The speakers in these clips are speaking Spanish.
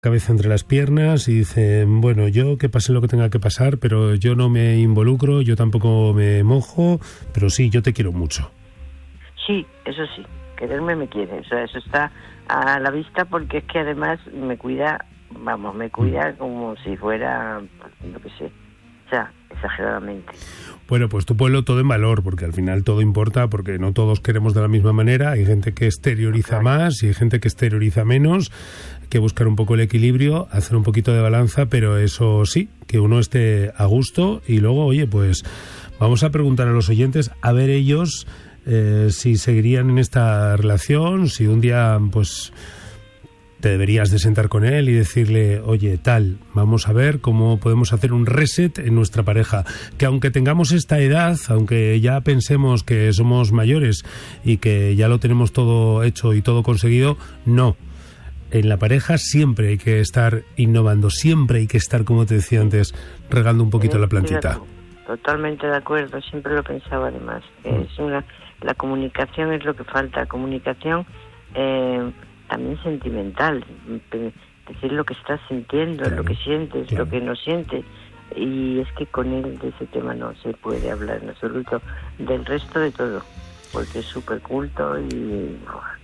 cabeza entre las piernas y dice, bueno, yo que pase lo que tenga que pasar, pero yo no me involucro, yo tampoco me mojo, pero sí, yo te quiero mucho. Sí, eso sí, quererme me quiere, o sea, eso está a la vista porque es que además me cuida como si fuera, lo que sé, o sea, exageradamente. Bueno, pues tú ponlo todo en valor, porque al final todo importa, porque no todos queremos de la misma manera, hay gente que exterioriza más y hay gente que exterioriza menos, hay que buscar un poco el equilibrio, hacer un poquito de balanza, pero eso sí, que uno esté a gusto y luego, oye, pues vamos a preguntar a los oyentes, a ver ellos si seguirían en esta relación, si un día, pues te deberías de sentar con él y decirle, oye, tal, vamos a ver cómo podemos hacer un reset en nuestra pareja. Que aunque tengamos esta edad, aunque ya pensemos que somos mayores y que ya lo tenemos todo hecho y todo conseguido, no. En la pareja siempre hay que estar innovando, siempre hay que estar, como te decía antes, regando un poquito la plantita. Totalmente de acuerdo, siempre lo pensaba además. La comunicación es lo que falta, comunicación también sentimental, decir lo que estás sintiendo, claro, lo que sientes, claro, lo que no sientes, y es que con él de ese tema no se puede hablar en absoluto, del resto de todo, porque es súper culto y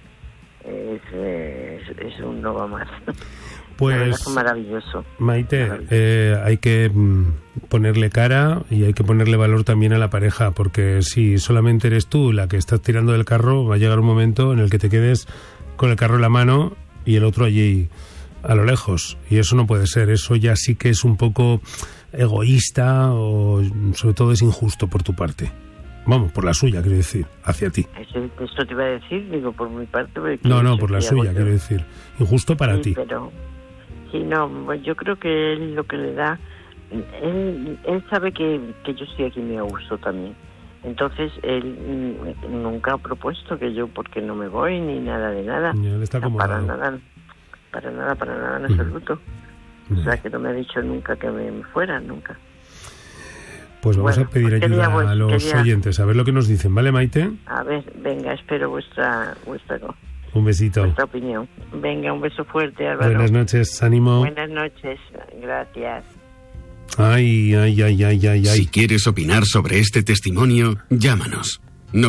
es un no va más. Pues es maravilloso. Maite, hay que ponerle cara y hay que ponerle valor también a la pareja, porque si solamente eres tú la que estás tirando del carro, va a llegar un momento en el que te quedes con el carro en la mano y el otro allí a lo lejos, y eso no puede ser. Eso ya sí que es un poco egoísta, o sobre todo es injusto por tu parte. Vamos, por la suya, quiero decir, hacia ti. Esto te iba a decir, digo, por mi parte. No, por la suya, quiero decir. Injusto para ti. Pero, sí, no, pues yo creo que él lo que le da, él sabe que yo estoy aquí muy a gusto también. Entonces, él nunca ha propuesto que yo, porque no me voy, ni nada de nada. Él está acomodado. Para nada, en absoluto. O sea, que no me ha dicho nunca que me fuera, nunca. Pues vamos a pedir ayuda a los oyentes, a ver lo que nos dicen, ¿vale, Maite? A ver, venga, espero vuestra un besito. Vuestra opinión. Venga, un beso fuerte, Álvaro. Buenas noches, ánimo. Buenas noches, gracias. Ay. Si quieres opinar sobre este testimonio, llámanos.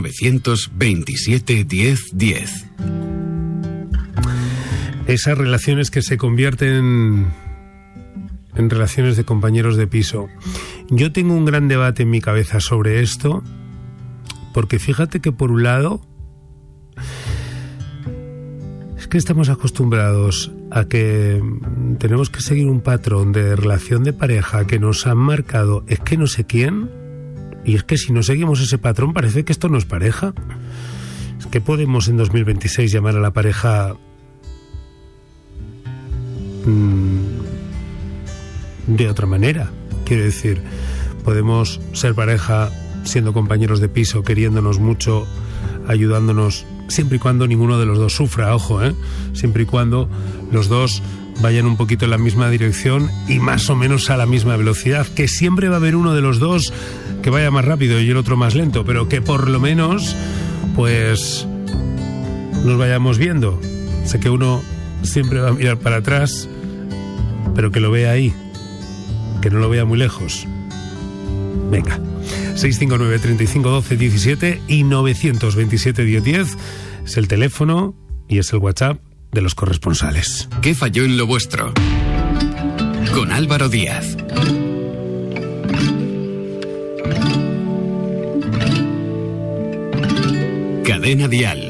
927 1010. Esas relaciones que se convierten en relaciones de compañeros de piso. Yo tengo un gran debate en mi cabeza sobre esto, porque fíjate que por un lado es que estamos acostumbrados a que tenemos que seguir un patrón de relación de pareja que nos han marcado, es que no sé quién, y es que si no seguimos ese patrón parece que esto no es pareja. Es que podemos en 2026 llamar a la pareja de otra manera. Quiero decir, podemos ser pareja siendo compañeros de piso, queriéndonos mucho, ayudándonos, siempre y cuando ninguno de los dos sufra, ojo, siempre y cuando los dos vayan un poquito en la misma dirección y más o menos a la misma velocidad, que siempre va a haber uno de los dos que vaya más rápido y el otro más lento, pero que por lo menos pues nos vayamos viendo. Sé que uno siempre va a mirar para atrás, pero que lo vea ahí, que no lo vea muy lejos. Venga, 659 35 12 17 y 927 1010 es el teléfono y es el WhatsApp de los corresponsales. ¿Qué falló en lo vuestro? Con Álvaro Díaz. Cadena Dial.